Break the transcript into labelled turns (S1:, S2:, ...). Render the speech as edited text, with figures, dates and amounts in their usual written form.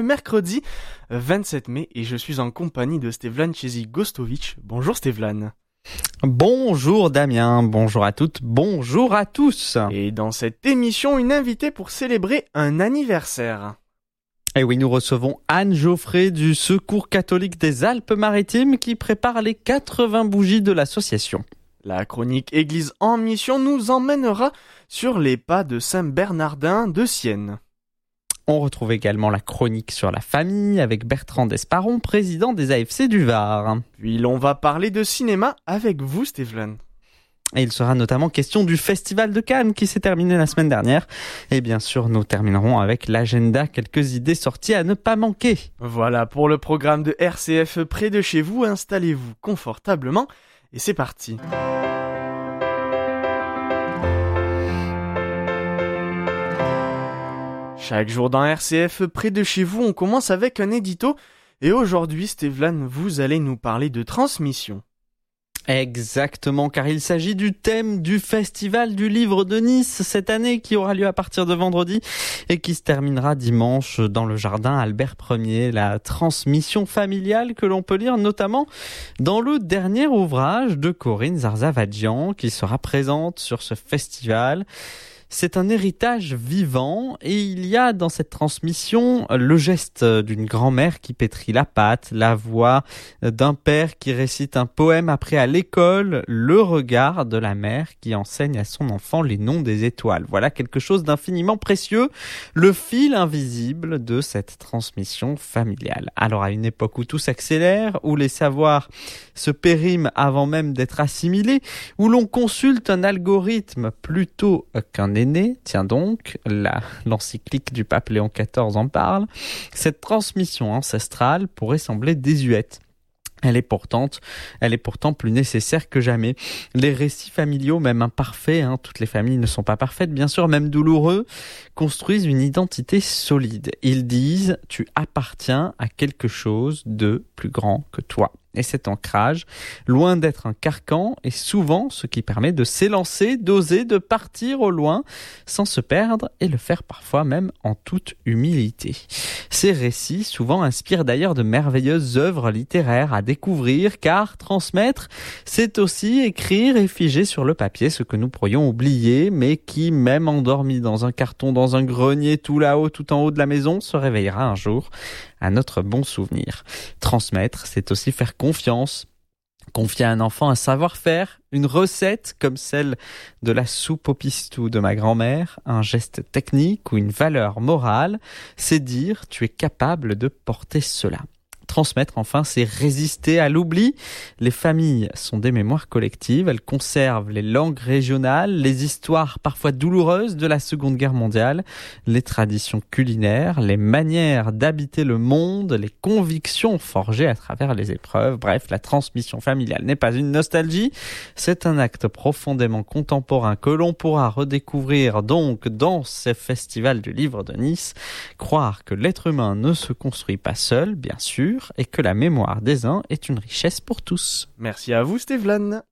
S1: Mercredi 27 mai et je suis en compagnie de Stevlan Chezi-Gostovic. Bonjour Stevlan.
S2: Bonjour Damien, bonjour à toutes, bonjour à tous.
S1: Et dans cette émission, une invitée pour célébrer un anniversaire.
S2: Et oui, nous recevons Anne Geoffrey du Secours catholique des Alpes-Maritimes qui prépare les 80 bougies de l'association.
S1: La chronique Église en mission nous emmènera sur les pas de Saint Bernardin de Sienne.
S2: On retrouve également la chronique sur la famille avec Bertrand Desparon, président des AFC du Var.
S1: Puis l'on va parler de cinéma avec vous, Stevlan.
S2: Et il sera notamment question du Festival de Cannes qui s'est terminé la semaine dernière. Et bien sûr, nous terminerons avec l'agenda, quelques idées sorties à ne pas manquer.
S1: Voilà pour le programme de RCF près de chez vous. Installez-vous confortablement et c'est parti. Chaque jour dans RCF près de chez vous, on commence avec un édito. Et aujourd'hui, Stevlan, vous allez nous parler de transmission.
S2: Exactement, car il s'agit du thème du Festival du Livre de Nice cette année qui aura lieu à partir de vendredi et qui se terminera dimanche dans le jardin Albert Ier. La transmission familiale que l'on peut lire notamment dans le dernier ouvrage de Corinne Zarzavadjian qui sera présente sur ce festival. C'est un héritage vivant et il y a dans cette transmission le geste d'une grand-mère qui pétrit la pâte, la voix d'un père qui récite un poème après à l'école, le regard de la mère qui enseigne à son enfant les noms des étoiles. Voilà quelque chose d'infiniment précieux, le fil invisible de cette transmission familiale. Alors à une époque où tout s'accélère, où les savoirs se périment avant même d'être assimilés, où l'on consulte un algorithme plutôt qu'un aîné, tiens donc, l'encyclique du pape Léon XIV en parle, cette transmission ancestrale pourrait sembler désuète. Elle est pourtant plus nécessaire que jamais. Les récits familiaux, même imparfaits, toutes les familles ne sont pas parfaites, bien sûr, même douloureux, construisent une identité solide. Ils disent « tu appartiens à quelque chose de plus grand que toi ». Et cet ancrage, loin d'être un carcan, est souvent ce qui permet de s'élancer, d'oser, de partir au loin, sans se perdre et le faire parfois même en toute humilité. Ces récits souvent inspirent d'ailleurs de merveilleuses œuvres littéraires à découvrir, car transmettre, c'est aussi écrire et figer sur le papier ce que nous pourrions oublier, mais qui, même endormi dans un carton, dans un grenier tout là-haut, tout en haut de la maison, se réveillera un jour à notre bon souvenir. Transmettre, c'est aussi faire confiance. Confier à un enfant un savoir-faire, une recette comme celle de la soupe au pistou de ma grand-mère, un geste technique ou une valeur morale, c'est dire tu es capable de porter cela. Transmettre, enfin, c'est résister à l'oubli. Les familles sont des mémoires collectives. Elles conservent les langues régionales, les histoires parfois douloureuses de la Seconde Guerre mondiale, les traditions culinaires, les manières d'habiter le monde, les convictions forgées à travers les épreuves. Bref, la transmission familiale n'est pas une nostalgie. C'est un acte profondément contemporain que l'on pourra redécouvrir donc dans ce festival du livre de Nice. Croire que l'être humain ne se construit pas seul, bien sûr, et que la mémoire des uns est une richesse pour tous.
S1: Merci à vous, Stevlan.